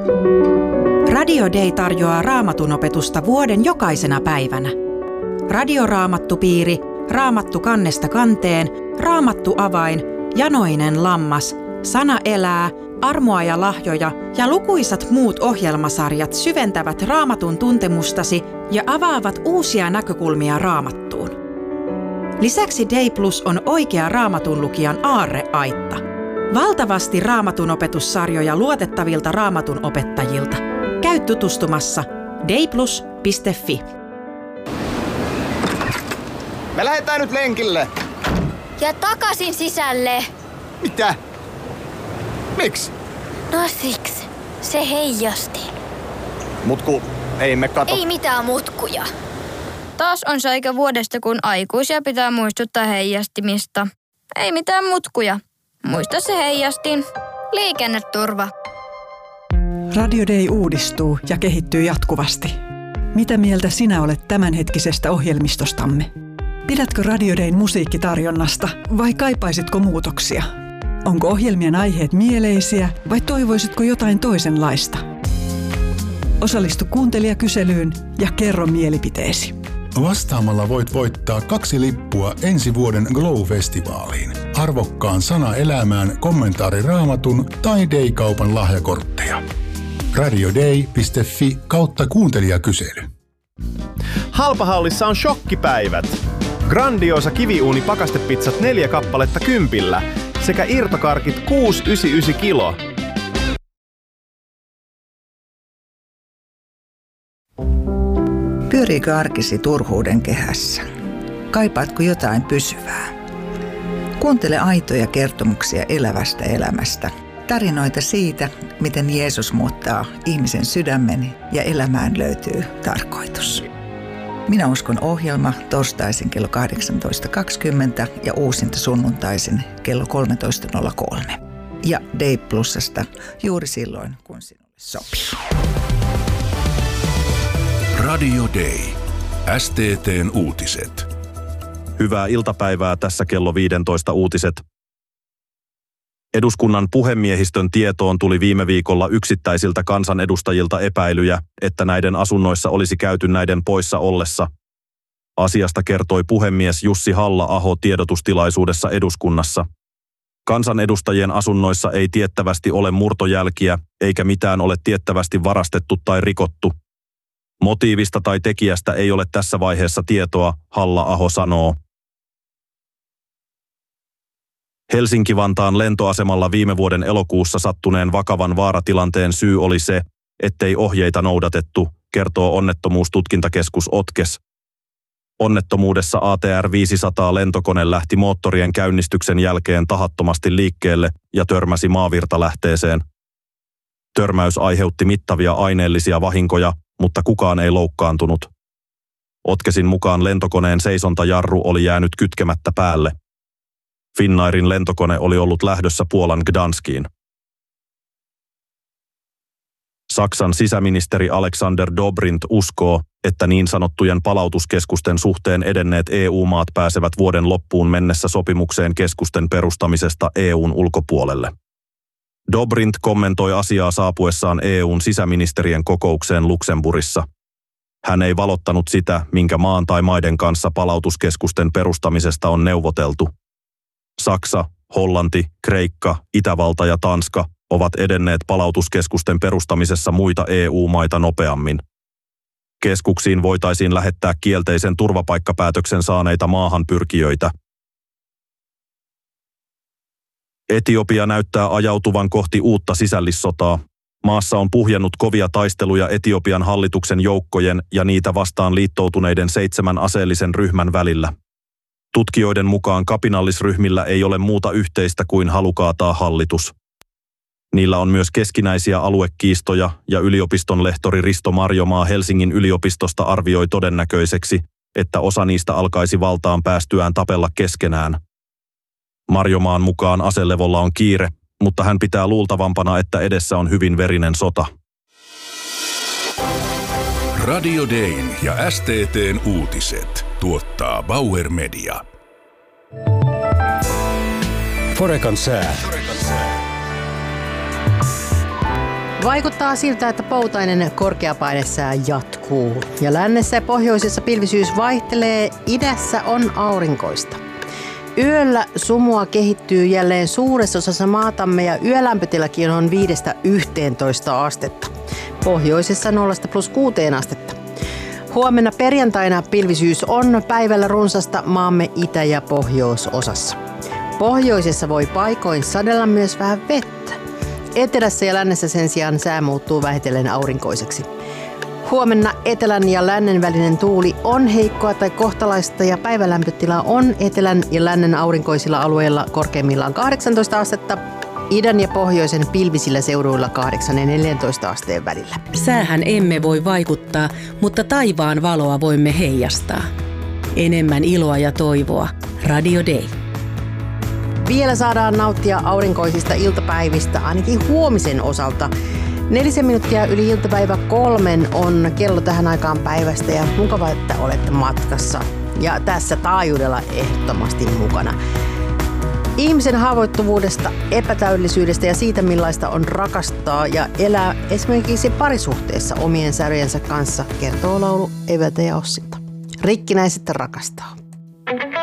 Radio Day tarjoaa Raamatun opetusta vuoden jokaisena päivänä. Radioraamattupiiri, Raamattu kannesta kanteen, Raamattu avain, Janoinen lammas, Sana elää, Armoa ja lahjoja ja lukuisat muut ohjelmasarjat syventävät Raamatun tuntemustasi ja avaavat uusia näkökulmia Raamattuun. Lisäksi Day Plus on oikea Raamatun lukijan aarreaitta. Valtavasti Raamatun opetussarjoja luotettavilta Raamatun opettajilta. Käy tutustumassa dayplus.fi. Me lähdetään nyt lenkille. Ja takaisin sisälle. Mitä? Miksi? No siksi. Se heijasti. Mutku, ei me kato. Ei mitään mutkuja. Taas on se aika vuodesta, kun aikuisia pitää muistuttaa heijastimista. Ei mitään mutkuja. Muista se heijastin. Liikenneturva. Radio Day uudistuu ja kehittyy jatkuvasti. Mitä mieltä sinä olet tämänhetkisestä ohjelmistostamme? Pidätkö Radio Dayn musiikkitarjonnasta vai kaipaisitko muutoksia? Onko ohjelmien aiheet mieleisiä vai toivoisitko jotain toisenlaista? Osallistu kuuntelijakyselyyn ja kerro mielipiteesi. Vastaamalla voit voittaa 2 lippua ensi vuoden Glow-festivaaliin, arvokkaan Sana elämään kommentaari Raamatun tai Day-kaupan lahjakortteja. radioday.fi/kuuntelijakysely. Halpahallissa on shokkipäivät. Grandiosa kiviuuni pakastepizzat 4 kappaletta 10 sekä irtokarkit 6,99 kilo. Pyöriikö arkisi turhuuden kehässä? Kaipaatko jotain pysyvää? Kuuntele aitoja kertomuksia elävästä elämästä. Tarinoita siitä, miten Jeesus muuttaa ihmisen sydämen ja elämään löytyy tarkoitus. Minä uskon ohjelma torstaisin kello 18.20 ja uusinta sunnuntaisin kello 13.03. Ja Day Plusasta juuri silloin, kun sinulle sopii. Radio Day. STT:n uutiset. Hyvää iltapäivää, tässä kello 15 uutiset. Eduskunnan puhemiehistön tietoon tuli viime viikolla yksittäisiltä kansanedustajilta epäilyjä, että näiden asunnoissa olisi käyty näiden poissa ollessa. Asiasta kertoi puhemies Jussi Halla-aho tiedotustilaisuudessa eduskunnassa. Kansanedustajien asunnoissa ei tiettävästi ole murtojälkiä, eikä mitään ole tiettävästi varastettu tai rikottu. Motiivista tai tekijästä ei ole tässä vaiheessa tietoa, Halla-aho sanoo. Helsinki-Vantaan lentoasemalla viime vuoden elokuussa sattuneen vakavan vaaratilanteen syy oli se, ettei ohjeita noudatettu, kertoo onnettomuustutkintakeskus OTKES. Onnettomuudessa ATR-500 lentokone lähti moottorien käynnistyksen jälkeen tahattomasti liikkeelle ja törmäsi maavirtalähteeseen. Törmäys aiheutti mittavia aineellisia vahinkoja, mutta kukaan ei loukkaantunut. OTKESin mukaan lentokoneen seisontajarru oli jäänyt kytkemättä päälle. Finnairin lentokone oli ollut lähdössä Puolan Gdanskiin. Saksan sisäministeri Alexander Dobrindt uskoo, että niin sanottujen palautuskeskusten suhteen edenneet EU-maat pääsevät vuoden loppuun mennessä sopimukseen keskusten perustamisesta EUn ulkopuolelle. Dobrindt kommentoi asiaa saapuessaan EUn sisäministerien kokoukseen Luxemburgissa. Hän ei valottanut sitä, minkä maan tai maiden kanssa palautuskeskusten perustamisesta on neuvoteltu. Saksa, Hollanti, Kreikka, Itävalta ja Tanska ovat edenneet palautuskeskusten perustamisessa muita EU-maita nopeammin. Keskuksiin voitaisiin lähettää kielteisen turvapaikkapäätöksen saaneita maahanpyrkijöitä. Etiopia näyttää ajautuvan kohti uutta sisällissotaa. Maassa on puhjennut kovia taisteluja Etiopian hallituksen joukkojen ja niitä vastaan liittoutuneiden 7 aseellisen ryhmän välillä. Tutkijoiden mukaan kapinallisryhmillä ei ole muuta yhteistä kuin halu kaataa hallitus. Niillä on myös keskinäisiä aluekiistoja ja yliopiston lehtori Risto Marjomaa Helsingin yliopistosta arvioi todennäköiseksi, että osa niistä alkaisi valtaan päästyään tapella keskenään. Marjomaan mukaan aselevolla on kiire, mutta hän pitää luultavampana, että edessä on hyvin verinen sota. Radio Dayn ja STT:n uutiset tuottaa Bauer Media. Forecan sää. Vaikuttaa siltä, että poutainen korkeapainesää jatkuu. Ja lännessä ja pohjoisessa pilvisyys vaihtelee, idässä on aurinkoista. Yöllä sumua kehittyy jälleen suuressa osassa maatamme ja yölämpötilakin on 5–11 astetta. Pohjoisessa 0–6 astetta. Huomenna perjantaina pilvisyys on päivällä runsasta maamme itä- ja pohjoisosassa. Pohjoisessa voi paikoin sadella myös vähän vettä. Etelässä ja lännessä sen sijaan sää muuttuu vähitellen aurinkoiseksi. Huomenna etelän ja lännen välinen tuuli on heikkoa tai kohtalaista ja päivälämpötila on etelän ja lännen aurinkoisilla alueilla korkeimmillaan 18 astetta, idän ja pohjoisen pilvisillä seuduilla 8 ja 14 asteen välillä. Säähän emme voi vaikuttaa, mutta taivaan valoa voimme heijastaa. Enemmän iloa ja toivoa. Radio Day. Vielä saadaan nauttia aurinkoisista iltapäivistä ainakin huomisen osalta. 4 minuuttia yli iltapäivä 3 on kello tähän aikaan päivästä ja mukava, että olette matkassa. Ja tässä taajuudella ehdottomasti mukana. Ihmisen haavoittuvuudesta, epätäydellisyydestä ja siitä, millaista on rakastaa ja elää esimerkiksi parisuhteessa omien särjensä kanssa, kertoo laulu Evätä ja Ossilta. Rikkinäiset rakastaa.